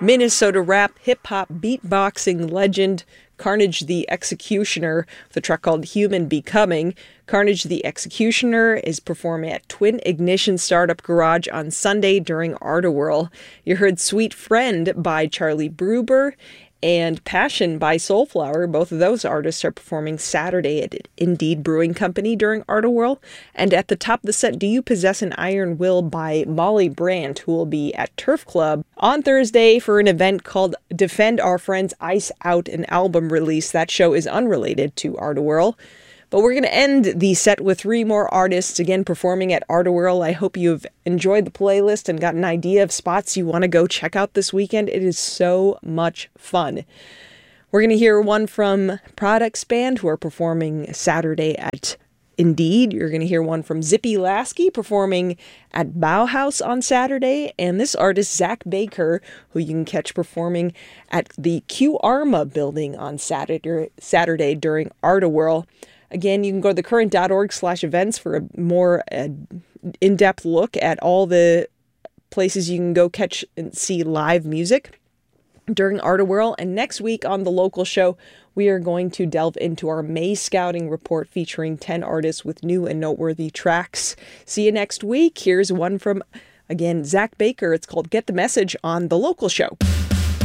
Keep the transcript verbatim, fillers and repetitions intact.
Minnesota rap, hip-hop, beatboxing legend Carnage the Executioner with a track called Human Becoming. Carnage the Executioner is performing at Twin Ignition Startup Garage on Sunday during Art-A-Whirl. You heard Sweet Friend by Charlie Bruber and Passion by Soulflower. Both of those artists are performing Saturday at Indeed Brewing Company during Art-A-Whirl. And at the top of the set, Do You Possess an Iron Will by Molly Brandt, who will be at Turf Club on Thursday for an event called Defend Our Friends Ice Out, an album release. That show is unrelated to Art-A-Whirl. But we're going to end the set with three more artists, again, performing at Art-A-Whirl. I hope you've enjoyed the playlist and got an idea of spots you want to go check out this weekend. It is so much fun. We're going to hear one from Products Band, who are performing Saturday at Indeed. You're going to hear one from Zippy Lasky performing at Bauhaus on Saturday. And this artist, Zach Baker, who you can catch performing at the Q Arma building on Saturday, Saturday during Art-A-Whirl. Again, you can go to thecurrent.org slash events for a more uh, in-depth look at all the places you can go catch and see live music during Art-A-Whirl. And next week on The Local Show, we are going to delve into our May Scouting Report featuring ten artists with new and noteworthy tracks. See you next week. Here's one from, again, Zach Baker. It's called Get the Message on The Local Show.